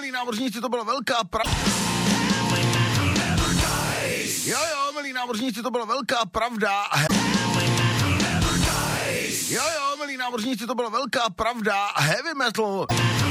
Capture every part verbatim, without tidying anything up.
milí námořníci, to byla velká pravda. Jo, jo, milí námořníci, to byla velká pravda. Jo, jo, milí námořníci, to byla velká pravda. Heavy metal.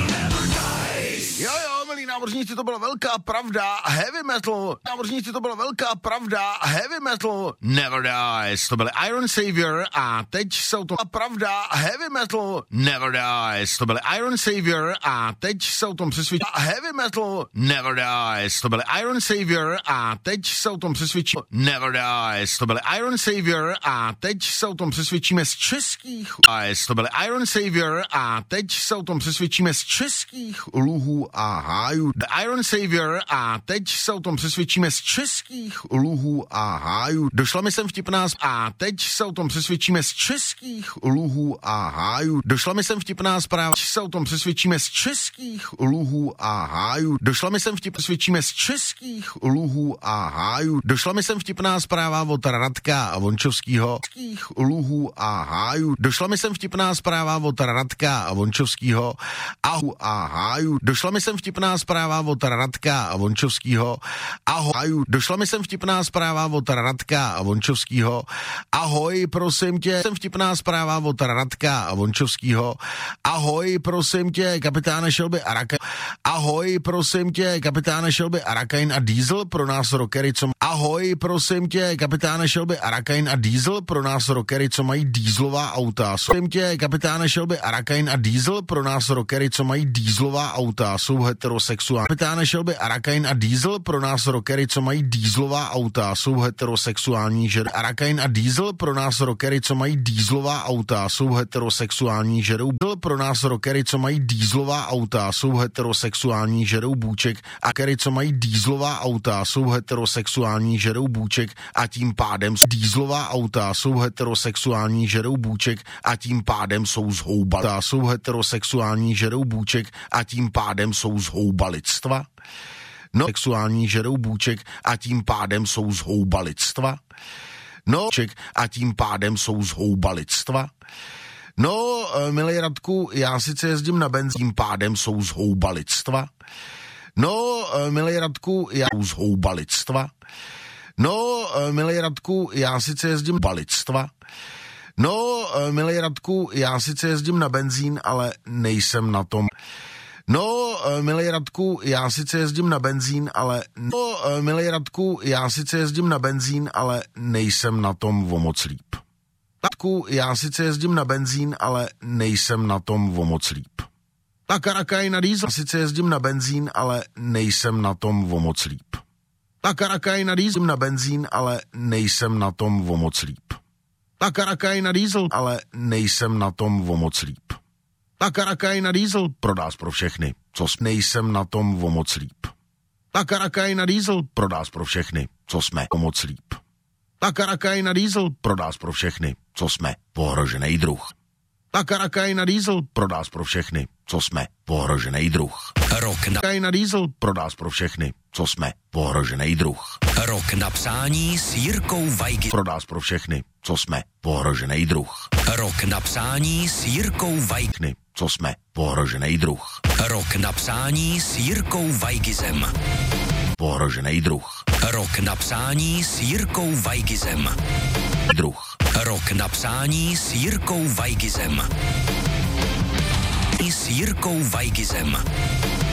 Jo, jo, milí námořníci, to byla velká pravda. Heavy metal. Námořníci, to byla velká pravda. Heavy metal. Never Dies. To byly Iron Savior a teď jsou to pravda. Heavy metal. Never Dies. To byly Iron Savior a teď se o tom přesvědčí. Heavy metal. Never Dies. To byly Iron Savior a teď se o tom přesvědčí. Never Dies. To byly Iron Savior a teď se o tom přesvědčíme z českých. To byly Iron Savior a teď se o tom přesvědčíme z českých luhů a hájů. The Iron Savior a teď se o tom přesvědčíme z českých luhů a hájů. Došla mi sem vtipná a teď se o tom přesvědčíme z českých luhů a hájů. Došla mi sem vtipná zpráva, se o tom přesvědčíme z českých luhů a hájů. Došla mi sem vtip přesvědčíme z českých luhů a hájů. Došla mi sem vtipná zpráva od Radka a Vončovského českých luhů a hájů. Došla mi sem vtipná zpráva od Radka a Vončovského ahu a hájů. Došla mi sem vtipná zpráva od Radka a Vončovského ahoj. Došla mi sem vtipná zpráva od Radka a Vončovského ahoj, prosím tě. Sem vtipná zpráva od Radka a Vončovského ahoj, prosím tě, kapitáne Shelby Arakain. Ahoj, prosím tě, kapitáne Shelby Arakain a Diesel pro nás rockery, co ahoj, prosím tě, kapitáne Shelby Arakain a Diesel pro nás rockery, co mají dieselová auta. Prosím tě, kapitáne Shelby Arakain a Diesel pro nás rockery, co mají dieselová auta, jsou heterosexuální. Kapitáne Shelby Arakain a Diesel pro nás rockery, co mají dieselová auta, jsou heterosexuální žer. Arakain a Diesel pro nás rockery, co mají dieselová auta, jsou heterosexuální žerou. Pro nás rockery, co mají dieselová auta, jsou heterosexuální žerou bůček a kery, co mají dieselová auta, jsou heterosexuální žerou bůček a tím pádem dieselová auta jsou heterosexuální žerou bůček a tím pádem jsou zhouba. Jsou heterosexuální žerou bůček a tím pádem jsou zhouba lidstva. No, sexuální žerou bůček a tím pádem jsou zhouba lidstva. No, a tím pádem jsou zhouba lidstva. No, milý Radku, já sice jezdím na benzín, tím pádem jsou zhouba lidstva. No, milý Radku, já jsou zhouba lidstva. No, milý Radku, já sice jezdím na lidstva. No, milý Radku, já sice jezdím na benzín, ale nejsem na tom. No, milý Radku, já sice jezdím na benzín, ale no, milý Radku, já sice jezdím na benzín, ale nejsem na tom o moc líp. Radku, já sice jezdím na benzín, ale nejsem na tom o moc líp. Tak Arakain na diesel, sice jezdím na benzín, ale nejsem na tom o moc líp. Tak Arakain na diesel, na benzín, ale nejsem na tom o moc líp. Tak Arakain na diesel, ale nejsem na tom o moc líp. Tak Arakain na diesel prodás pro všechny, co jsme nejsem na tom o moc líp. Tak Arakain na diesel prodás pro všechny, co jsme o moc líp. Tak Arakain na diesel prodás pro všechny, co jsme pohrožený druh. Tak Arakain na diesel prodás pro všechny, co jsme pohrožený druh. Rok na Arakain na diesel prodás pro všechny, co jsme pohrožený druh. Rok na psání s Jirkou Vajgy prodás pro všechny, co jsme pohrožený druh. Rok na psání s Jirkou Vajgy, co jsme pohrožený druh. Rok na psání s Jirkou Vajgizem. Pohrožený druh. Rok na psání s Jirkou Vajgizem. Druh. Rok na psání s Jirkou Vajgizem. S Jirkou Vajgizem.